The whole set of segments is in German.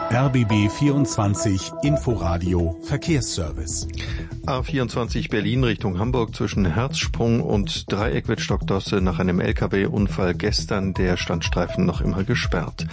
RBB 24 Inforadio Verkehrsservice. A24 Berlin Richtung Hamburg zwischen Herzsprung und Dreieck-Wittstock-Dosse nach einem LKW-Unfall gestern der Standstreifen noch immer gesperrt.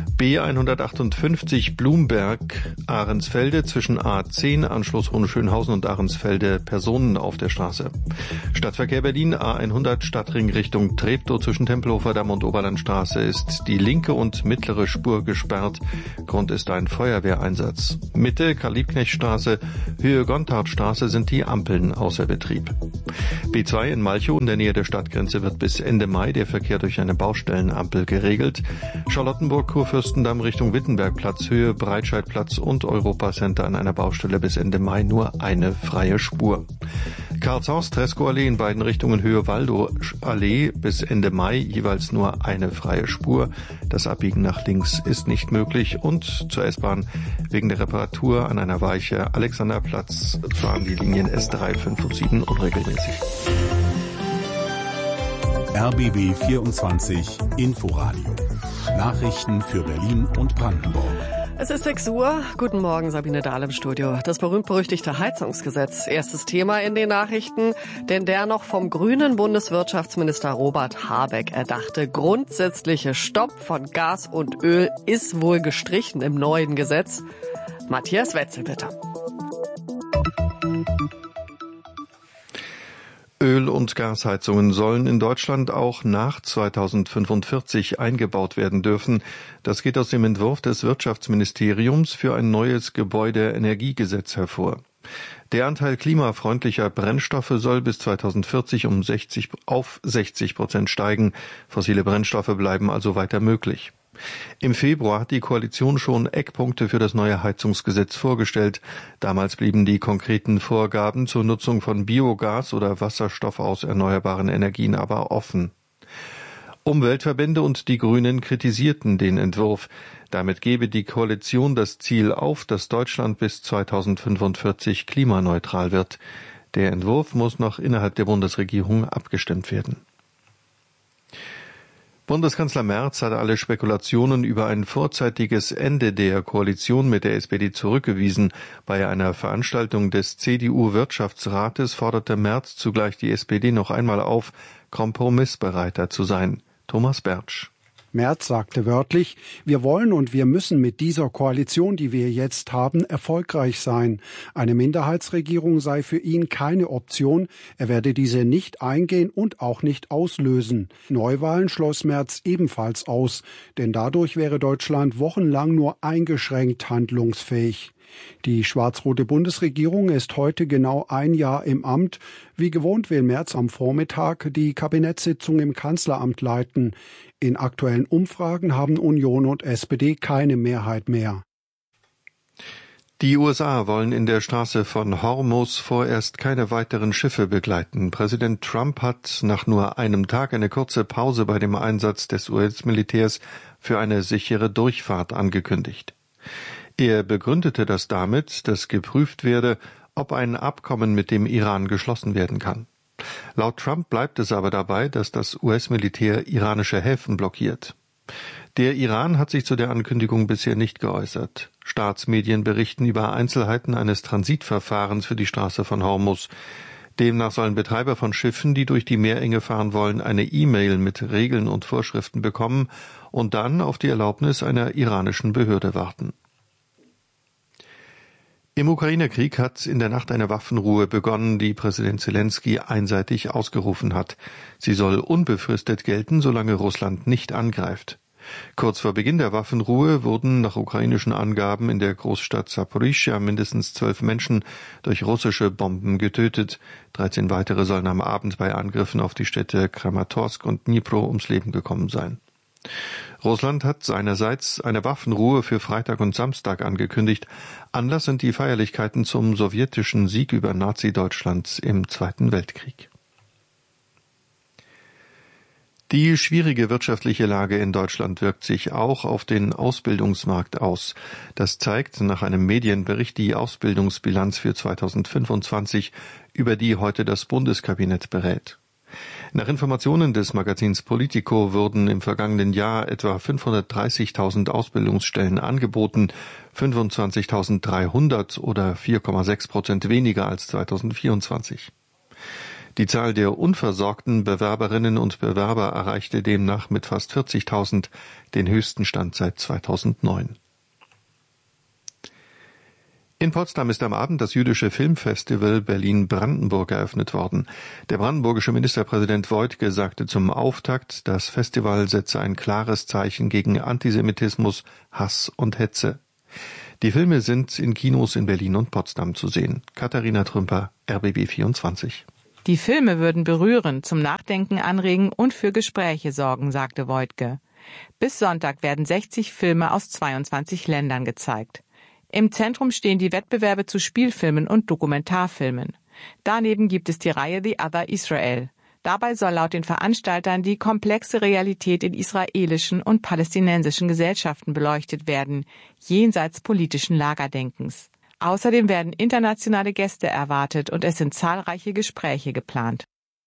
B158 Blumberg-Ahrensfelde zwischen A10 Anschluss Hohenschönhausen und Ahrensfelde Personen auf der Straße. Stadtverkehr Berlin A100 Stadtring Richtung Treptow zwischen Tempelhofer Damm und Oberlandstraße ist die linke und mittlere Spur gesperrt. Grund ist ein Feuerwehreinsatz. Mitte Karl-Liebknecht-Straße, Höhe Gontardstraße sind die Ampeln außer Betrieb. B2 in Malchow in der Nähe der Stadtgrenze wird bis Ende Mai der Verkehr durch eine Baustellenampel geregelt. Charlottenburg-Kurfürstendamm Richtung Wittenbergplatz, Höhe Breitscheidplatz und Europacenter an einer Baustelle bis Ende Mai nur eine freie Spur. Karlshorst-Treskow-Allee in beiden Richtungen Höhe Waldow-Allee bis Ende Mai jeweils nur eine freie Spur. Das Abbiegen nach links ist nicht möglich und zur S-Bahn wegen der Reparatur an einer Weiche Alexanderplatz fahren die Linien S3, 5 und 7 unregelmäßig. RBB 24 Inforadio. Nachrichten für Berlin und Brandenburg. Es ist 6 Uhr. Guten Morgen, Sabine Dahl im Studio. Das berühmt-berüchtigte Heizungsgesetz. Erstes Thema in den Nachrichten, denn der noch vom grünen Bundeswirtschaftsminister Robert Habeck erdachte grundsätzliche Stopp von Gas und Öl ist wohl gestrichen im neuen Gesetz. Matthias Wetzel, bitte. Öl- und Gasheizungen sollen in Deutschland auch nach 2045 eingebaut werden dürfen. Das geht aus dem Entwurf des Wirtschaftsministeriums für ein neues Gebäudeenergiegesetz hervor. Der Anteil klimafreundlicher Brennstoffe soll bis 2040 auf 60% steigen. Fossile Brennstoffe bleiben also weiter möglich. Im Februar hat die Koalition schon Eckpunkte für das neue Heizungsgesetz vorgestellt. Damals blieben die konkreten Vorgaben zur Nutzung von Biogas oder Wasserstoff aus erneuerbaren Energien aber offen. Umweltverbände und die Grünen kritisierten den Entwurf. Damit gebe die Koalition das Ziel auf, dass Deutschland bis 2045 klimaneutral wird. Der Entwurf muss noch innerhalb der Bundesregierung abgestimmt werden. Bundeskanzler Merz hat alle Spekulationen über ein vorzeitiges Ende der Koalition mit der SPD zurückgewiesen. Bei einer Veranstaltung des CDU-Wirtschaftsrates forderte Merz zugleich die SPD noch einmal auf, kompromissbereiter zu sein. Thomas Bertsch. Merz sagte wörtlich, wir wollen und wir müssen mit dieser Koalition, die wir jetzt haben, erfolgreich sein. Eine Minderheitsregierung sei für ihn keine Option. Er werde diese nicht eingehen und auch nicht auslösen. Neuwahlen schloss Merz ebenfalls aus, denn dadurch wäre Deutschland wochenlang nur eingeschränkt handlungsfähig. Die schwarz-rote Bundesregierung ist heute genau ein Jahr im Amt. Wie gewohnt will Merz am Vormittag die Kabinettssitzung im Kanzleramt leiten. In aktuellen Umfragen haben Union und SPD keine Mehrheit mehr. Die USA wollen in der Straße von Hormuz vorerst keine weiteren Schiffe begleiten. Präsident Trump hat nach nur einem Tag eine kurze Pause bei dem Einsatz des US-Militärs für eine sichere Durchfahrt angekündigt. Er begründete das damit, dass geprüft werde, ob ein Abkommen mit dem Iran geschlossen werden kann. Laut Trump bleibt es aber dabei, dass das US-Militär iranische Häfen blockiert. Der Iran hat sich zu der Ankündigung bisher nicht geäußert. Staatsmedien berichten über Einzelheiten eines Transitverfahrens für die Straße von Hormuz. Demnach sollen Betreiber von Schiffen, die durch die Meerenge fahren wollen, eine E-Mail mit Regeln und Vorschriften bekommen und dann auf die Erlaubnis einer iranischen Behörde warten. Im Ukraine-Krieg hat in der Nacht eine Waffenruhe begonnen, die Präsident Zelensky einseitig ausgerufen hat. Sie soll unbefristet gelten, solange Russland nicht angreift. Kurz vor Beginn der Waffenruhe wurden nach ukrainischen Angaben in der Großstadt Saporischschja mindestens 12 Menschen durch russische Bomben getötet. 13 weitere sollen am Abend bei Angriffen auf die Städte Kramatorsk und Dnipro ums Leben gekommen sein. Russland hat seinerseits eine Waffenruhe für Freitag und Samstag angekündigt. Anlass sind die Feierlichkeiten zum sowjetischen Sieg über Nazi-Deutschland im Zweiten Weltkrieg. Die schwierige wirtschaftliche Lage in Deutschland wirkt sich auch auf den Ausbildungsmarkt aus. Das zeigt nach einem Medienbericht die Ausbildungsbilanz für 2025, über die heute das Bundeskabinett berät. Nach Informationen des Magazins Politico wurden im vergangenen Jahr etwa 530.000 Ausbildungsstellen angeboten, 25.300 oder 4,6% weniger als 2024. Die Zahl der unversorgten Bewerberinnen und Bewerber erreichte demnach mit fast 40.000 den höchsten Stand seit 2009. In Potsdam ist am Abend das jüdische Filmfestival Berlin-Brandenburg eröffnet worden. Der brandenburgische Ministerpräsident Woidke sagte zum Auftakt, das Festival setze ein klares Zeichen gegen Antisemitismus, Hass und Hetze. Die Filme sind in Kinos in Berlin und Potsdam zu sehen. Katharina Trümper, RBB 24. Die Filme würden berühren, zum Nachdenken anregen und für Gespräche sorgen, sagte Woidke. Bis Sonntag werden 60 Filme aus 22 Ländern gezeigt. Im Zentrum stehen die Wettbewerbe zu Spielfilmen und Dokumentarfilmen. Daneben gibt es die Reihe The Other Israel. Dabei soll laut den Veranstaltern die komplexe Realität in israelischen und palästinensischen Gesellschaften beleuchtet werden, jenseits politischen Lagerdenkens. Außerdem werden internationale Gäste erwartet und es sind zahlreiche Gespräche geplant.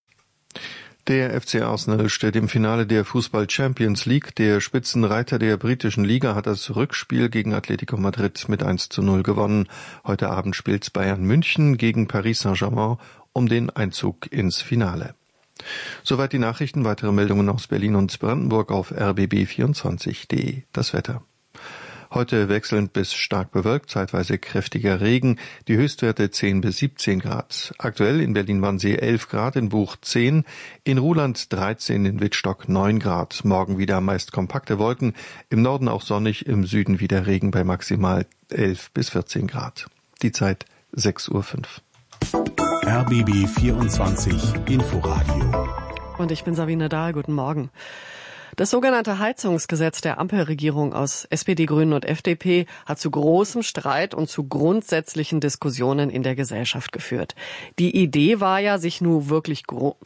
Der FC Arsenal steht im Finale der Fußball Champions League. Der Spitzenreiter der britischen Liga hat das Rückspiel gegen Atletico Madrid mit 1:0 gewonnen. Heute Abend spielt Bayern München gegen Paris Saint-Germain um den Einzug ins Finale. Soweit die Nachrichten. Weitere Meldungen aus Berlin und Brandenburg auf rbb24.de. Das Wetter. Heute wechselnd bis stark bewölkt, zeitweise kräftiger Regen, die Höchstwerte 10 bis 17 Grad. Aktuell in Berlin-Wannsee 11 Grad, in Buch 10, in Ruhland 13, in Wittstock 9 Grad. Morgen wieder meist kompakte Wolken, im Norden auch sonnig, im Süden wieder Regen bei maximal 11 bis 14 Grad. Die Zeit 6:05 Uhr. RBB 24 Inforadio. Und ich bin Sabine Dahl, guten Morgen. Das sogenannte Heizungsgesetz der Ampelregierung aus SPD, Grünen und FDP hat zu großem Streit und zu grundsätzlichen Diskussionen in der Gesellschaft geführt. Die Idee war ja, sich nun wirklich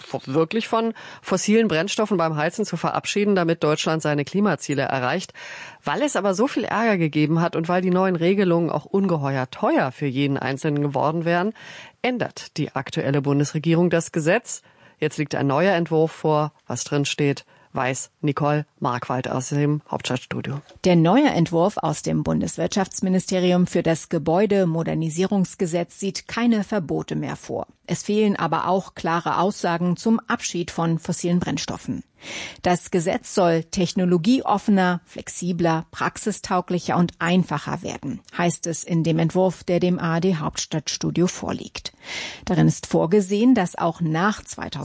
von fossilen Brennstoffen beim Heizen zu verabschieden, damit Deutschland seine Klimaziele erreicht. Weil es aber so viel Ärger gegeben hat und weil die neuen Regelungen auch ungeheuer teuer für jeden Einzelnen geworden wären, ändert die aktuelle Bundesregierung das Gesetz. Jetzt liegt ein neuer Entwurf vor, was drin steht, weiß Nicole Markwald aus dem Hauptstadtstudio. Der neue Entwurf aus dem Bundeswirtschaftsministerium für das Gebäudemodernisierungsgesetz sieht keine Verbote mehr vor. Es fehlen aber auch klare Aussagen zum Abschied von fossilen Brennstoffen. Das Gesetz soll technologieoffener, flexibler, praxistauglicher und einfacher werden, heißt es in dem Entwurf, der dem ARD Hauptstadtstudio vorliegt. Darin ist vorgesehen, dass auch nach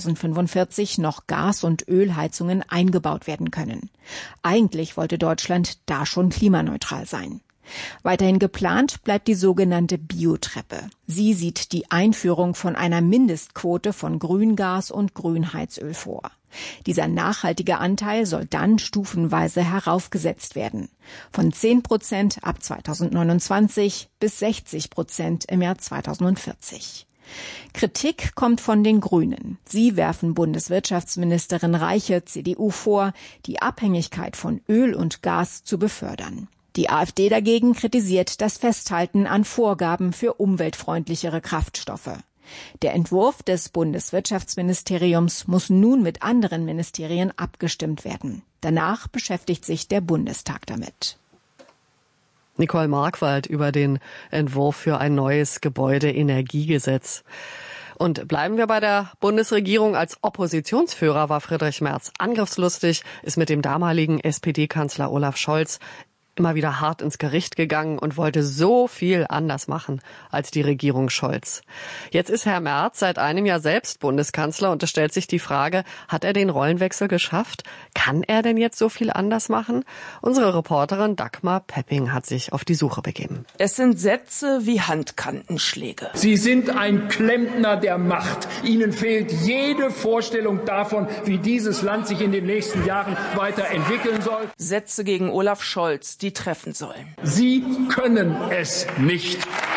2045 noch Gas- und Ölheizungen eingebaut werden können. Eigentlich wollte Deutschland da schon klimaneutral sein. Weiterhin geplant bleibt die sogenannte Biotreppe. Sie sieht die Einführung von einer Mindestquote von Grüngas und Grünheizöl vor. Dieser nachhaltige Anteil soll dann stufenweise heraufgesetzt werden. Von 10% ab 2029 bis 60% im Jahr 2040. Kritik kommt von den Grünen. Sie werfen Bundeswirtschaftsministerin Reiche, CDU, vor, die Abhängigkeit von Öl und Gas zu befördern. Die AfD dagegen kritisiert das Festhalten an Vorgaben für umweltfreundlichere Kraftstoffe. Der Entwurf des Bundeswirtschaftsministeriums muss nun mit anderen Ministerien abgestimmt werden. Danach beschäftigt sich der Bundestag damit. Nicole Markwald über den Entwurf für ein neues Gebäudeenergiegesetz. Und bleiben wir bei der Bundesregierung. Als Oppositionsführer war Friedrich Merz angriffslustig, ist mit dem damaligen SPD-Kanzler Olaf Scholz immer wieder hart ins Gericht gegangen und wollte so viel anders machen als die Regierung Scholz. Jetzt ist Herr Merz seit einem Jahr selbst Bundeskanzler und es stellt sich die Frage, hat er den Rollenwechsel geschafft? Kann er denn jetzt so viel anders machen? Unsere Reporterin Dagmar Pepping hat sich auf die Suche begeben. Es sind Sätze wie Handkantenschläge. Sie sind ein Klempner der Macht. Ihnen fehlt jede Vorstellung davon, wie dieses Land sich in den nächsten Jahren weiterentwickeln soll. Sätze gegen Olaf Scholz, die treffen sollen. Sie können es nicht.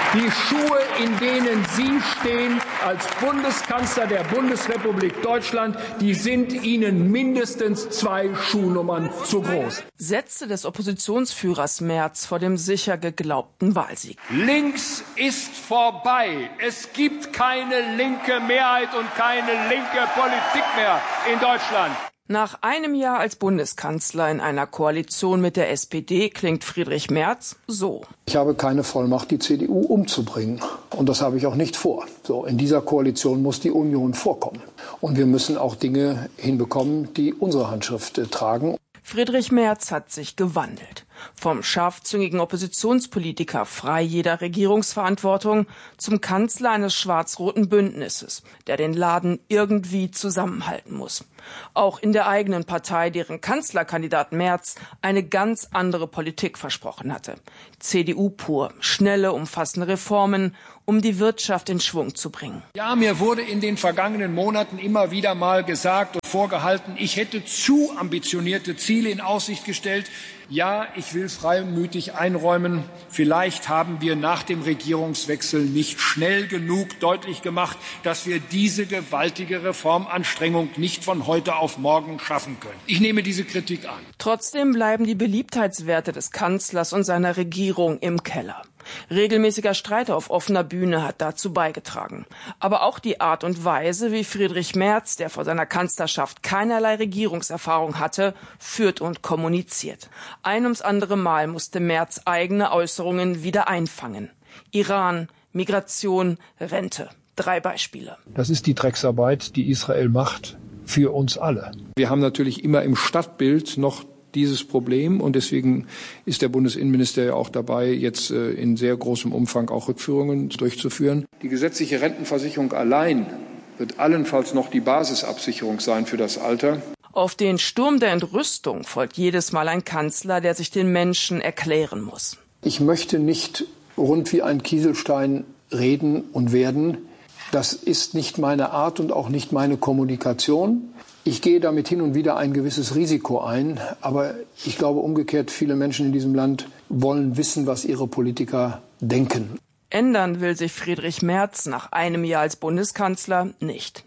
Die Schuhe, in denen Sie stehen als Bundeskanzler der Bundesrepublik Deutschland, die sind Ihnen mindestens 2 Schuhnummern zu groß. Sätze des Oppositionsführers Merz vor dem sicher geglaubten Wahlsieg. Links ist vorbei. Es gibt keine linke Mehrheit und keine linke Politik mehr in Deutschland. Nach einem Jahr als Bundeskanzler in einer Koalition mit der SPD klingt Friedrich Merz so. Ich habe keine Vollmacht, die CDU umzubringen. Und das habe ich auch nicht vor. So, in dieser Koalition muss die Union vorkommen. Und wir müssen auch Dinge hinbekommen, die unsere Handschrift tragen. Friedrich Merz hat sich gewandelt. Vom scharfzüngigen Oppositionspolitiker frei jeder Regierungsverantwortung zum Kanzler eines schwarz-roten Bündnisses, der den Laden irgendwie zusammenhalten muss. Auch in der eigenen Partei, deren Kanzlerkandidat Merz eine ganz andere Politik versprochen hatte. CDU pur, schnelle, umfassende Reformen, um die Wirtschaft in Schwung zu bringen. Ja, mir wurde in den vergangenen Monaten immer wieder mal gesagt und vorgehalten, ich hätte zu ambitionierte Ziele in Aussicht gestellt. Ja, ich will freimütig einräumen, vielleicht haben wir nach dem Regierungswechsel nicht schnell genug deutlich gemacht, dass wir diese gewaltige Reformanstrengung nicht von heute auf morgen schaffen können. Ich nehme diese Kritik an. Trotzdem bleiben die Beliebtheitswerte des Kanzlers und seiner Regierung im Keller. Regelmäßiger Streit auf offener Bühne hat dazu beigetragen. Aber auch die Art und Weise, wie Friedrich Merz, der vor seiner Kanzlerschaft keinerlei Regierungserfahrung hatte, führt und kommuniziert. Ein ums andere Mal musste Merz eigene Äußerungen wieder einfangen. Iran, Migration, Rente. 3 Beispiele. Das ist die Drecksarbeit, die Israel macht für uns alle. Wir haben natürlich immer im Stadtbild noch dieses Problem und deswegen ist der Bundesinnenminister ja auch dabei, jetzt in sehr großem Umfang auch Rückführungen durchzuführen. Die gesetzliche Rentenversicherung allein wird allenfalls noch die Basisabsicherung sein für das Alter. Auf den Sturm der Entrüstung folgt jedes Mal ein Kanzler, der sich den Menschen erklären muss. Ich möchte nicht rund wie ein Kieselstein reden und werden. Das ist nicht meine Art und auch nicht meine Kommunikation. Ich gehe damit hin und wieder ein gewisses Risiko ein, aber ich glaube umgekehrt, viele Menschen in diesem Land wollen wissen, was ihre Politiker denken. Ändern will sich Friedrich Merz nach einem Jahr als Bundeskanzler nicht.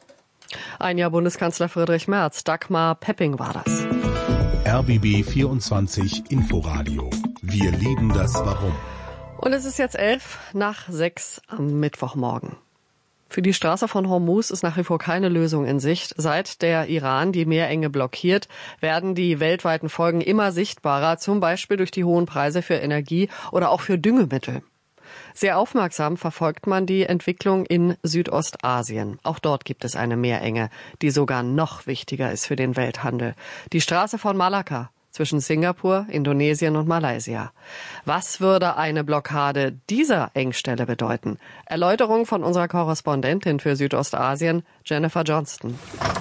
Ein Jahr Bundeskanzler Friedrich Merz. Dagmar Pepping war das. RBB 24 Inforadio. Wir lieben das Warum. Und es ist jetzt 5:11 am Mittwochmorgen. Für die Straße von Hormuz ist nach wie vor keine Lösung in Sicht. Seit der Iran die Meerenge blockiert, werden die weltweiten Folgen immer sichtbarer, zum Beispiel durch die hohen Preise für Energie oder auch für Düngemittel. Sehr aufmerksam verfolgt man die Entwicklung in Südostasien. Auch dort gibt es eine Meerenge, die sogar noch wichtiger ist für den Welthandel. Die Straße von Malakka zwischen Singapur, Indonesien und Malaysia. Was würde eine Blockade dieser Engstelle bedeuten? Erläuterung von unserer Korrespondentin für Südostasien, Jennifer Johnston.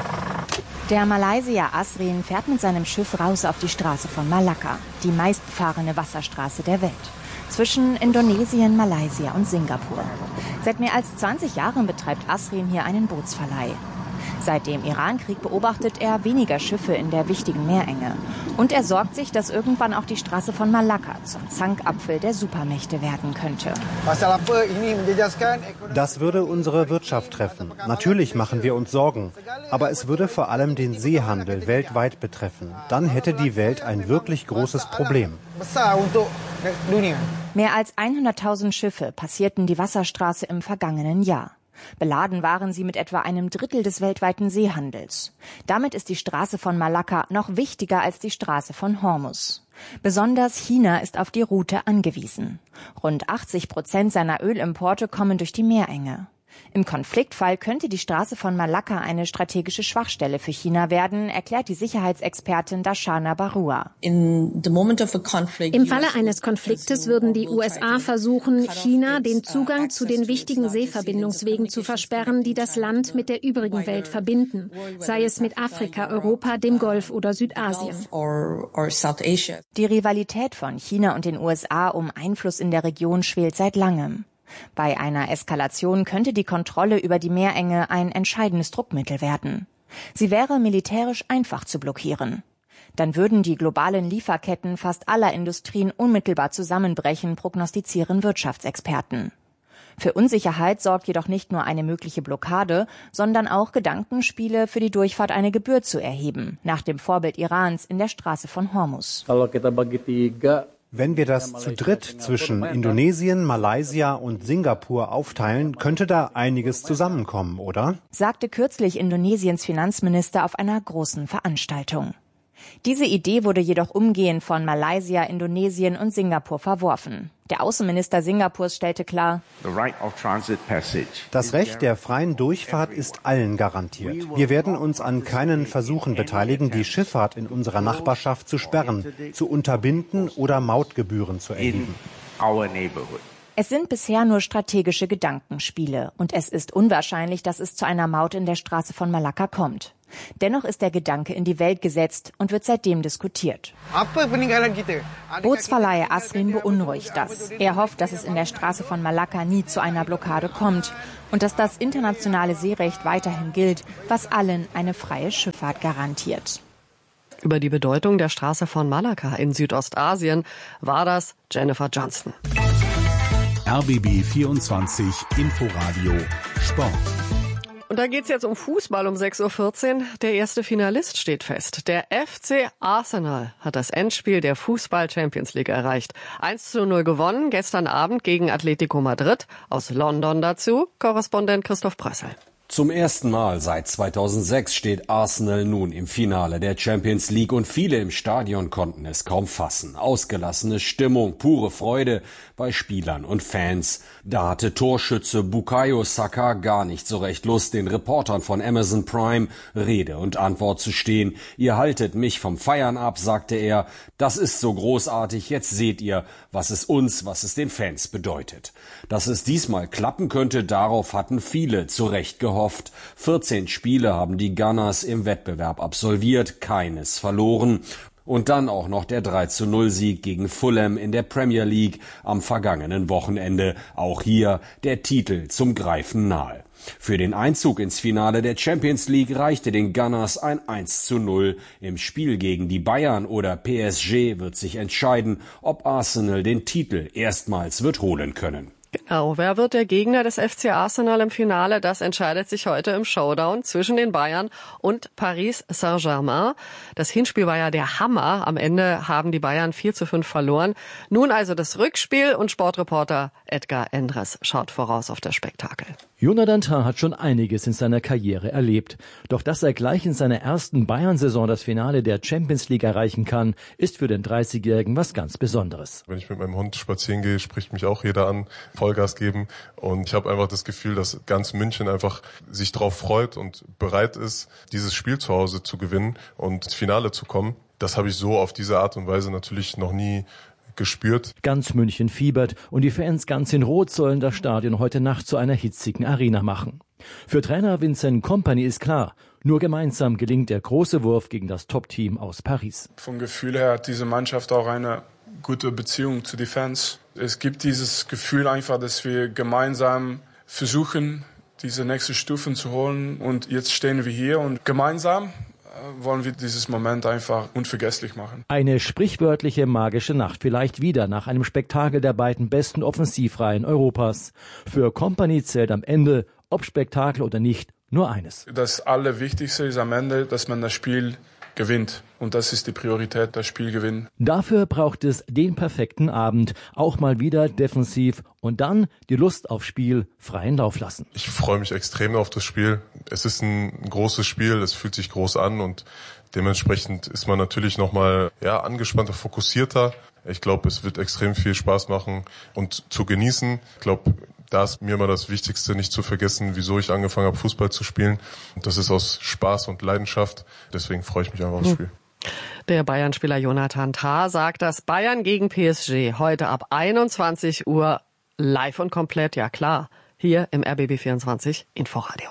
Der Malaysier Asrin fährt mit seinem Schiff raus auf die Straße von Malakka, die meistbefahrene Wasserstraße der Welt. Zwischen Indonesien, Malaysia und Singapur. Seit mehr als 20 Jahren betreibt Asrin hier einen Bootsverleih. Seit dem Iran-Krieg beobachtet er weniger Schiffe in der wichtigen Meerenge. Und er sorgt sich, dass irgendwann auch die Straße von Malakka zum Zankapfel der Supermächte werden könnte. Das würde unsere Wirtschaft treffen. Natürlich machen wir uns Sorgen. Aber es würde vor allem den Seehandel weltweit betreffen. Dann hätte die Welt ein wirklich großes Problem. Mehr als 100.000 Schiffe passierten die Wasserstraße im vergangenen Jahr. Beladen waren sie mit etwa einem Drittel des weltweiten Seehandels. Damit ist die Straße von Malakka noch wichtiger als die Straße von Hormuz. Besonders China ist auf die Route angewiesen. Rund 80% seiner Ölimporte kommen durch die Meerenge. Im Konfliktfall könnte die Straße von Malakka eine strategische Schwachstelle für China werden, erklärt die Sicherheitsexpertin Darshana Barua. Im Falle eines Konfliktes würden die USA versuchen, China den Zugang zu den wichtigen Seeverbindungswegen zu versperren, die das Land mit der übrigen Welt verbinden, sei es mit Afrika, Europa, dem Golf oder Südasien. Die Rivalität von China und den USA um Einfluss in der Region schwelt seit langem. Bei einer Eskalation könnte die Kontrolle über die Meerenge ein entscheidendes Druckmittel werden. Sie wäre militärisch einfach zu blockieren. Dann würden die globalen Lieferketten fast aller Industrien unmittelbar zusammenbrechen, prognostizieren Wirtschaftsexperten. Für Unsicherheit sorgt jedoch nicht nur eine mögliche Blockade, sondern auch Gedankenspiele für die Durchfahrt eine Gebühr zu erheben, nach dem Vorbild Irans in der Straße von Hormuz. Wenn wir das zu dritt zwischen Indonesien, Malaysia und Singapur aufteilen, könnte da einiges zusammenkommen, oder? Sagte kürzlich Indonesiens Finanzminister auf einer großen Veranstaltung. Diese Idee wurde jedoch umgehend von Malaysia, Indonesien und Singapur verworfen. Der Außenminister Singapurs stellte klar, das Recht der freien Durchfahrt ist allen garantiert. Wir werden uns an keinen Versuchen beteiligen, die Schifffahrt in unserer Nachbarschaft zu sperren, zu unterbinden oder Mautgebühren zu erheben. Es sind bisher nur strategische Gedankenspiele und es ist unwahrscheinlich, dass es zu einer Maut in der Straße von Malakka kommt. Dennoch ist der Gedanke in die Welt gesetzt und wird seitdem diskutiert. Bootsverleiher Asrin beunruhigt das. Er hofft, dass es in der Straße von Malakka nie zu einer Blockade kommt und dass das internationale Seerecht weiterhin gilt, was allen eine freie Schifffahrt garantiert. Über die Bedeutung der Straße von Malakka in Südostasien war das Jennifer Johnston. RBB 24 Inforadio Sport. Und da geht's jetzt um Fußball um 6.14 Uhr. Der erste Finalist steht fest. Der FC Arsenal hat das Endspiel der Fußball-Champions League erreicht. 1:0 gewonnen, gestern Abend gegen Atletico Madrid. Aus London dazu Korrespondent Christoph Prössel. Zum ersten Mal seit 2006 steht Arsenal nun im Finale der Champions League und viele im Stadion konnten es kaum fassen. Ausgelassene Stimmung, pure Freude bei Spielern und Fans. Da hatte Torschütze Bukayo Saka gar nicht so recht Lust, den Reportern von Amazon Prime Rede und Antwort zu stehen. Ihr haltet mich vom Feiern ab, sagte er. Das ist so großartig, jetzt seht ihr, was es uns, was es den Fans bedeutet. Dass es diesmal klappen könnte, darauf hatten viele zu Recht gehofft. 14 Spiele haben die Gunners im Wettbewerb absolviert, keines verloren. Und dann auch noch der 3:0-Sieg gegen Fulham in der Premier League am vergangenen Wochenende. Auch hier der Titel zum Greifen nahe. Für den Einzug ins Finale der Champions League reichte den Gunners ein 1:0. Im Spiel gegen die Bayern oder PSG wird sich entscheiden, ob Arsenal den Titel erstmals wird holen können. Genau, wer wird der Gegner des FC Arsenal im Finale? Das entscheidet sich heute im Showdown zwischen den Bayern und Paris Saint-Germain. Das Hinspiel war ja der Hammer. Am Ende haben die Bayern 4:5 verloren. Nun also das Rückspiel und Sportreporter Edgar Endres schaut voraus auf das Spektakel. Jonathan Tah hat schon einiges in seiner Karriere erlebt. Doch dass er gleich in seiner ersten Bayern-Saison das Finale der Champions League erreichen kann, ist für den 30-Jährigen was ganz Besonderes. Wenn ich mit meinem Hund spazieren gehe, spricht mich auch jeder an, Vollgas geben. Und ich habe einfach das Gefühl, dass ganz München einfach sich drauf freut und bereit ist, dieses Spiel zu Hause zu gewinnen und ins Finale zu kommen. Das habe ich so auf diese Art und Weise natürlich noch nie gespürt. Ganz München fiebert und die Fans ganz in Rot sollen das Stadion heute Nacht zu einer hitzigen Arena machen. Für Trainer Vincent Kompany ist klar, nur gemeinsam gelingt der große Wurf gegen das Top-Team aus Paris. Vom Gefühl her hat diese Mannschaft auch eine gute Beziehung zu den Fans. Es gibt dieses Gefühl einfach, dass wir gemeinsam versuchen, diese nächste Stufen zu holen. Und jetzt stehen wir hier und gemeinsam wollen wir dieses Moment einfach unvergesslich machen. Eine sprichwörtliche magische Nacht, vielleicht wieder nach einem Spektakel der beiden besten Offensivreihen Europas. Für Kompany zählt am Ende, ob Spektakel oder nicht, nur eines. Das Allerwichtigste ist am Ende, dass man das Spiel gewinnt. Und das ist die Priorität, das Spiel gewinnen. Dafür braucht es den perfekten Abend, auch mal wieder defensiv und dann die Lust auf Spiel freien Lauf lassen. Ich freue mich extrem auf das Spiel. Es ist ein großes Spiel, es fühlt sich groß an und dementsprechend ist man natürlich nochmal angespannter, fokussierter. Ich glaube, es wird extrem viel Spaß machen und zu genießen. Ich glaube, da ist mir immer das Wichtigste, nicht zu vergessen, wieso ich angefangen habe, Fußball zu spielen. Und das ist aus Spaß und Leidenschaft. Deswegen freue ich mich einfach aufs Spiel. Der Bayern-Spieler Jonathan Tah sagt, dass Bayern gegen PSG heute ab 21 Uhr live und komplett, ja klar, hier im RBB 24 Inforadio.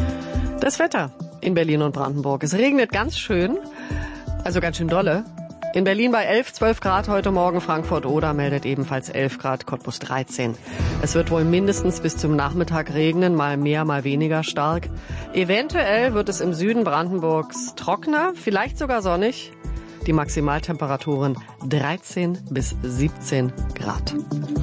Das Wetter in Berlin und Brandenburg. Es regnet ganz schön, also ganz schön dolle. In Berlin bei 11, 12 Grad heute Morgen. Frankfurt-Oder meldet ebenfalls 11 Grad, Cottbus 13. Es wird wohl mindestens bis zum Nachmittag regnen, mal mehr, mal weniger stark. Eventuell wird es im Süden Brandenburgs trockener, vielleicht sogar sonnig. Die Maximaltemperaturen 13 bis 17 Grad.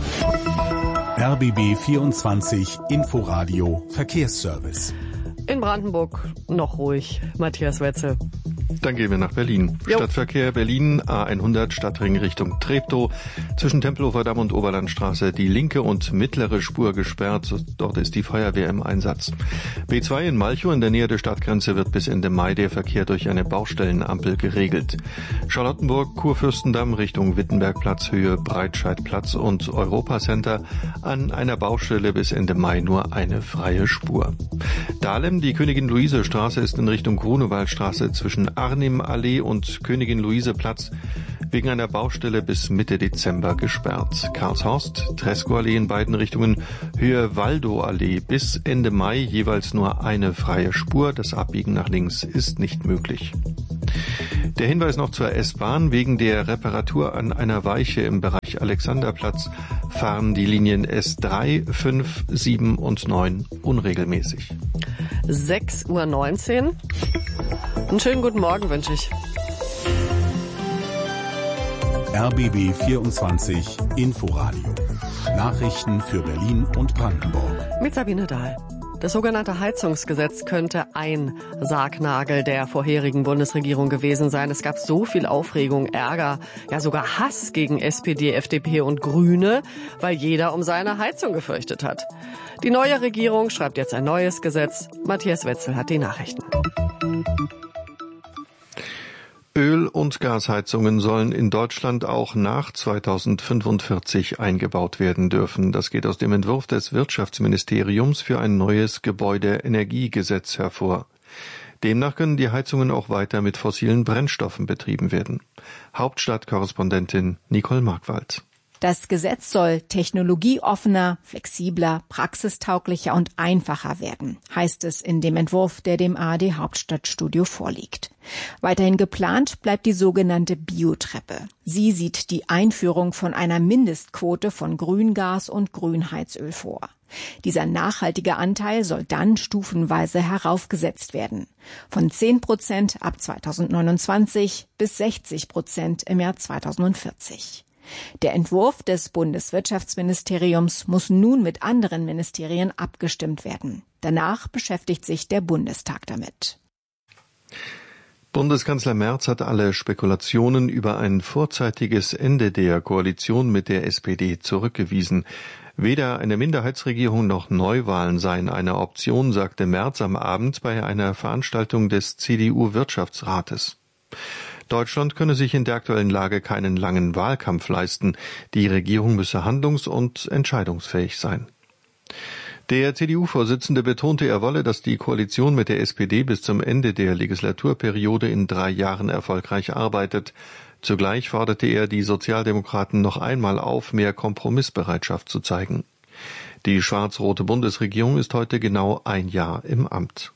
RBB 24 Inforadio Verkehrsservice. In Brandenburg noch ruhig. Matthias Wetzel. Dann gehen wir nach Berlin. Jo. Stadtverkehr Berlin, A100 Stadtring Richtung Treptow. Zwischen Tempelhofer Damm und Oberlandstraße die linke und mittlere Spur gesperrt. Dort ist die Feuerwehr im Einsatz. B2 in Malchow in der Nähe der Stadtgrenze wird bis Ende Mai der Verkehr durch eine Baustellenampel geregelt. Charlottenburg, Kurfürstendamm Richtung Wittenbergplatz, Höhe Breitscheidplatz und Europacenter. An einer Baustelle bis Ende Mai nur eine freie Spur. Dahlem, die Königin-Luise-Straße ist in Richtung Grunewaldstraße zwischen Arnim-Allee und Königin-Luise-Platz wegen einer Baustelle bis Mitte Dezember gesperrt. Karlshorst, Tresco-Allee in beiden Richtungen, Höhe Waldow-Allee bis Ende Mai jeweils nur eine freie Spur. Das Abbiegen nach links ist nicht möglich. Der Hinweis noch zur S-Bahn. Wegen der Reparatur an einer Weiche im Bereich Alexanderplatz fahren die Linien S3, 5, 7 und 9 unregelmäßig. 6:19 Uhr. Einen schönen guten Morgen wünsche ich. RBB 24 Inforadio. Nachrichten für Berlin und Brandenburg. Mit Sabine Dahl. Das sogenannte Heizungsgesetz könnte ein Sargnagel der vorherigen Bundesregierung gewesen sein. Es gab so viel Aufregung, Ärger, ja sogar Hass gegen SPD, FDP und Grüne, weil jeder um seine Heizung gefürchtet hat. Die neue Regierung schreibt jetzt ein neues Gesetz. Matthias Wetzel hat die Nachrichten. Öl- und Gasheizungen sollen in Deutschland auch nach 2045 eingebaut werden dürfen. Das geht aus dem Entwurf des Wirtschaftsministeriums für ein neues Gebäudeenergiegesetz hervor. Demnach können die Heizungen auch weiter mit fossilen Brennstoffen betrieben werden. Hauptstadtkorrespondentin Nicole Markwald. Das Gesetz soll technologieoffener, flexibler, praxistauglicher und einfacher werden, heißt es in dem Entwurf, der dem ARD Hauptstadtstudio vorliegt. Weiterhin geplant bleibt die sogenannte Biotreppe. Sie sieht die Einführung von einer Mindestquote von Grüngas und Grünheizöl vor. Dieser nachhaltige Anteil soll dann stufenweise heraufgesetzt werden. Von 10% ab 2029 bis 60% im Jahr 2040. Der Entwurf des Bundeswirtschaftsministeriums muss nun mit anderen Ministerien abgestimmt werden. Danach beschäftigt sich der Bundestag damit. Bundeskanzler Merz hat alle Spekulationen über ein vorzeitiges Ende der Koalition mit der SPD zurückgewiesen. Weder eine Minderheitsregierung noch Neuwahlen seien eine Option, sagte Merz am Abend bei einer Veranstaltung des CDU-Wirtschaftsrates. Deutschland könne sich in der aktuellen Lage keinen langen Wahlkampf leisten. Die Regierung müsse handlungs- und entscheidungsfähig sein. Der CDU-Vorsitzende betonte, er wolle, dass die Koalition mit der SPD bis zum Ende der Legislaturperiode in 3 Jahren erfolgreich arbeitet. Zugleich forderte er die Sozialdemokraten noch einmal auf, mehr Kompromissbereitschaft zu zeigen. Die schwarz-rote Bundesregierung ist heute genau 1 Jahr im Amt.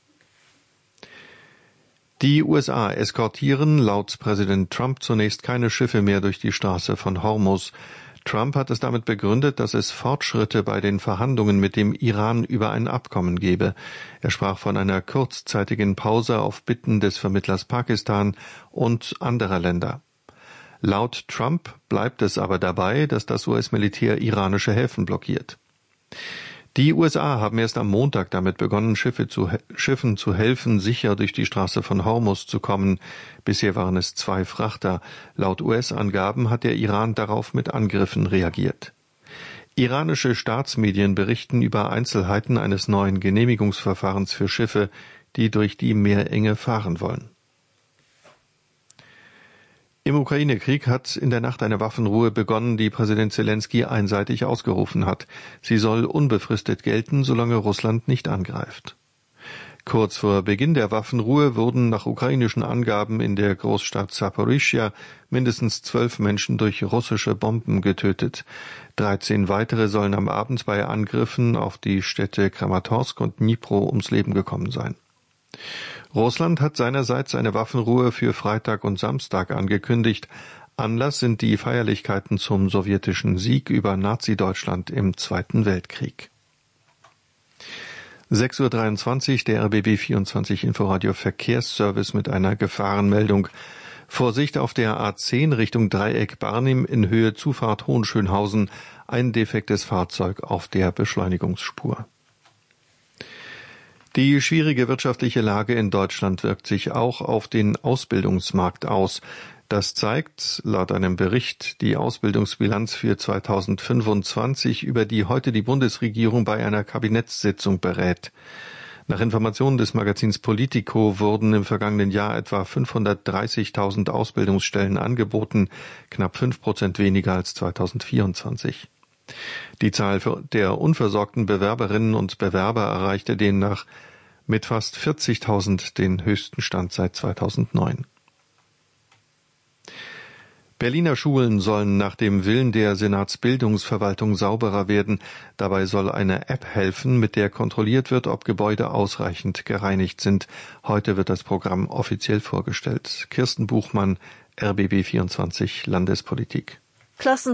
Die USA eskortieren laut Präsident Trump zunächst keine Schiffe mehr durch die Straße von Hormuz. Trump hat es damit begründet, dass es Fortschritte bei den Verhandlungen mit dem Iran über ein Abkommen gebe. Er sprach von einer kurzzeitigen Pause auf Bitten des Vermittlers Pakistan und anderer Länder. Laut Trump bleibt es aber dabei, dass das US-Militär iranische Häfen blockiert. Die USA haben erst am Montag damit begonnen, Schiffen zu helfen, sicher durch die Straße von Hormuz zu kommen. Bisher waren es 2 Frachter. Laut US-Angaben hat der Iran darauf mit Angriffen reagiert. Iranische Staatsmedien berichten über Einzelheiten eines neuen Genehmigungsverfahrens für Schiffe, die durch die Meerenge fahren wollen. Im Ukraine-Krieg hat in der Nacht eine Waffenruhe begonnen, die Präsident Zelensky einseitig ausgerufen hat. Sie soll unbefristet gelten, solange Russland nicht angreift. Kurz vor Beginn der Waffenruhe wurden nach ukrainischen Angaben in der Großstadt Saporischschja mindestens 12 Menschen durch russische Bomben getötet. 13 weitere sollen am Abend bei Angriffen auf die Städte Kramatorsk und Dnipro ums Leben gekommen sein. Russland hat seinerseits eine Waffenruhe für Freitag und Samstag angekündigt. Anlass sind die Feierlichkeiten zum sowjetischen Sieg über Nazi-Deutschland im Zweiten Weltkrieg. 6:23 Uhr, der RBB 24 Inforadio Verkehrsservice mit einer Gefahrenmeldung. Vorsicht auf der A10 Richtung Dreieck Barnim in Höhe Zufahrt Hohenschönhausen. Ein defektes Fahrzeug auf der Beschleunigungsspur. Die schwierige wirtschaftliche Lage in Deutschland wirkt sich auch auf den Ausbildungsmarkt aus. Das zeigt laut einem Bericht die Ausbildungsbilanz für 2025, über die heute die Bundesregierung bei einer Kabinettssitzung berät. Nach Informationen des Magazins Politico wurden im vergangenen Jahr etwa 530.000 Ausbildungsstellen angeboten, knapp 5% weniger als 2024. Die Zahl der unversorgten Bewerberinnen und Bewerber erreichte demnach mit fast 40.000 den höchsten Stand seit 2009. Berliner Schulen sollen nach dem Willen der Senatsbildungsverwaltung sauberer werden. Dabei soll eine App helfen, mit der kontrolliert wird, ob Gebäude ausreichend gereinigt sind. Heute wird das Programm offiziell vorgestellt. Kirsten Buchmann, RBB 24 Landespolitik.